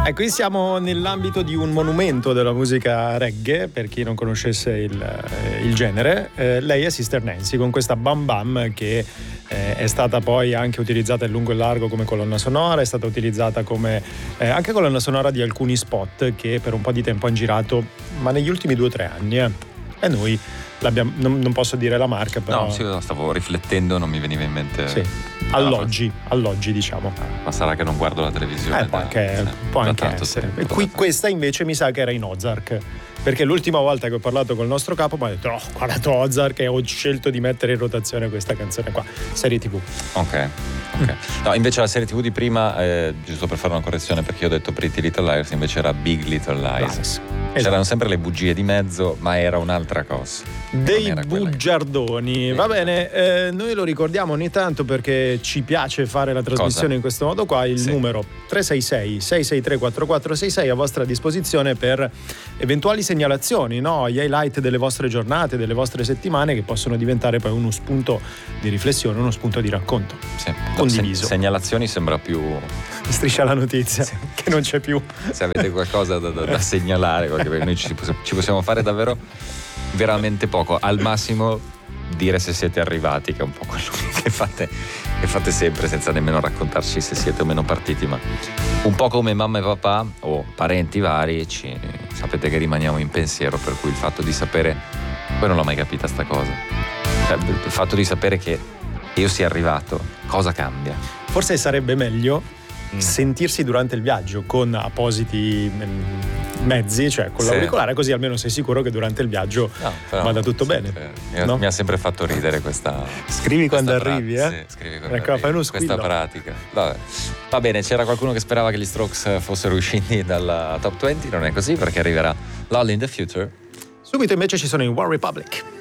E qui siamo nell'ambito di un monumento della musica reggae, per chi non conoscesse il genere. Lei è Sister Nancy, con questa Bam Bam che è stata poi anche utilizzata in lungo e largo come colonna sonora, è stata utilizzata come anche colonna sonora di alcuni spot che per un po' di tempo hanno girato, ma negli ultimi 2 o 3 anni. E noi l'abbiamo, non posso dire la marca, però... No, sì, stavo riflettendo, non mi veniva in mente. Sì. Alloggi diciamo. Ma sarà che non guardo la televisione. Può anche essere. Questa invece mi sa che era in Ozark, perché l'ultima volta che ho parlato col nostro capo mi ha detto: "Oh, guarda Ozark", e ho scelto di mettere in rotazione questa canzone qua. Serie TV. Ok. No, invece la serie TV di prima, giusto per fare una correzione, perché io ho detto Pretty Little Liars, invece era Big Little Lies. C'erano sempre le bugie di mezzo, ma era un'altra cosa. Dei bugiardoni. Sì. Va bene, noi lo ricordiamo ogni tanto perché ci piace fare la trasmissione in questo modo qua. Il numero 366-663-4466 a vostra disposizione per eventuali segnalazioni, no? Gli highlight delle vostre giornate, delle vostre settimane, che possono diventare poi uno spunto di riflessione, uno spunto di racconto. Sì. Condiviso. Segnalazioni sembra più Striscia la notizia, sì, che non c'è più. Se avete qualcosa da segnalare, perché noi ci possiamo fare davvero veramente poco. Al massimo dire se siete arrivati, che è un po' quello che fate sempre, senza nemmeno raccontarci se siete o meno partiti, ma un po' come mamma e papà o parenti vari, sapete che rimaniamo in pensiero, per cui il fatto di sapere, poi non l'ho mai capita sta cosa, il fatto di sapere che io sia arrivato, cosa cambia? Forse sarebbe meglio sentirsi durante il viaggio con appositi mezzi, cioè con l'auricolare, così almeno sei sicuro che durante il viaggio vada tutto bene. No? Mi ha sempre fatto ridere questa. Scrivi quando arrivi, Sì, scrivi quando arrivi. Fai uno squillo. Questa pratica. Vabbè. Va bene, c'era qualcuno che sperava che gli Strokes fossero usciti dalla top 20, non è così, perché arriverà Lolly in the Future. Subito invece ci sono i One Republic.